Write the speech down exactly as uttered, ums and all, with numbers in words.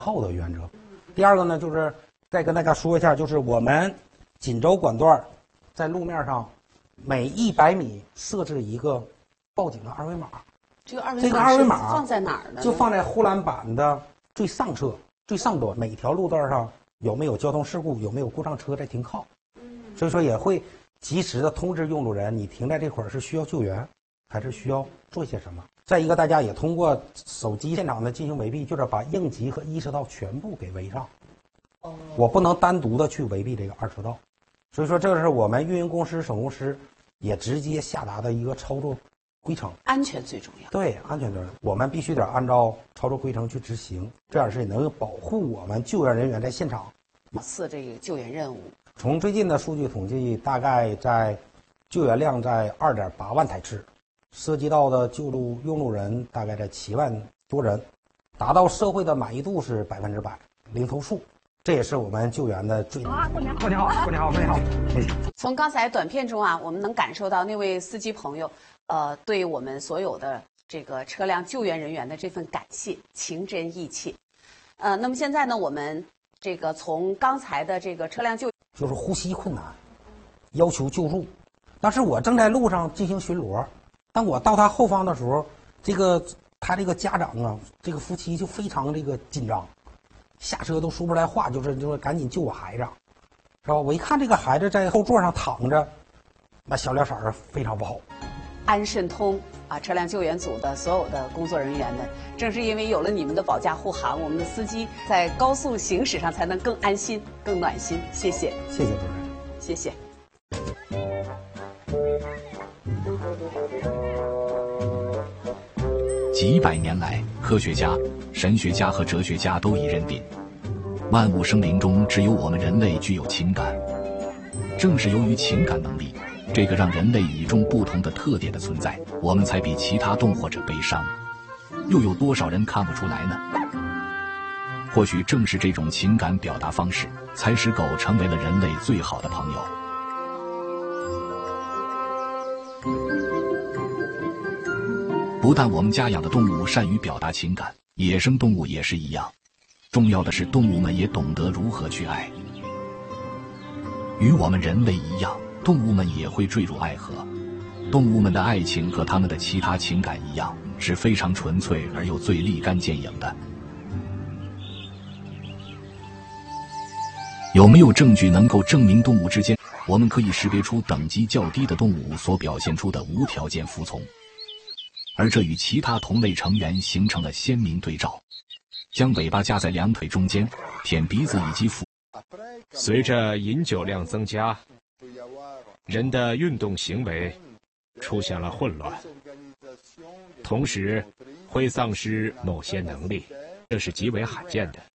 号的原则。第二个呢，就是再跟大家说一下，就是我们锦州管段在路面上每一百米设置一个报警的二维码。 这个二维码这个二维码放在哪儿呢？ 就放在护栏板的最上侧、最上端，每条路段上有没有交通事故，有没有故障车在停靠。所以说也会及时的通知用路人，你停在这块儿是需要救援，还是需要做些什么。再一个，大家也通过手机现场的进行围蔽，就是把应急和一车道全部给围上。哦，我不能单独的去围蔽这个二车道。所以说，这是我们运营公司、省公司也直接下达的一个操作规程。 安全最重要。 对，安全最重要，我们必须得按照操作规程去执行，这样是能保护我们救援人员在现场次这个救援任务。 从最近的数据统计，大概在救援量在二点八万台次，涉及到的救助用路人大概在七万多人，达到社会的满意度是百分之百，零投诉。这也是我们救援的最啊，过年好，过年好，过年好，过年好。 从刚才短片中啊，我们能感受到那位司机朋友，呃，对我们所有的这个车辆救援人员的这份感谢，情真意切。呃，那么现在呢，我们这个从刚才的这个车辆救就是呼吸困难，要求救助。当时我正在路上进行巡逻，当我到他后方的时候，这个他这个家长啊，这个夫妻就非常这个紧张。下车都说不出来话，就是就是赶紧救我孩子，是吧？我一看这个孩子在后座上躺着，那小脸色儿非常不好。 安顺通啊，车辆救援组的所有的工作人员呢，正是因为有了你们的保驾护航，我们的司机在高速行驶上才能更安心、更暖心。谢谢， 谢谢主任， 谢谢。 几百年来，科学家、神学家和哲学家都已认定，万物生灵中只有我们人类具有情感。正是由于情感能力这个让人类与众不同的特点的存在，我们才比其他动物或者悲伤。又有多少人看不出来呢？或许正是这种情感表达方式，才使狗成为了人类最好的朋友。不但我们家养的动物善于表达情感，野生动物也是一样。重要的是，动物们也懂得如何去爱。与我们人类一样，动物们也会坠入爱河。动物们的爱情和它们的其他情感一样，是非常纯粹而又最立竿见影的。有没有证据能够证明动物之间？我们可以识别出等级较低的动物所表现出的无条件服从。而这与其他同类成员形成了鲜明对照。将尾巴夹在两腿中间，舔鼻子以及腹。 随着饮酒量增加，人的运动行为出现了混乱，同时会丧失某些能力，这是极为罕见的。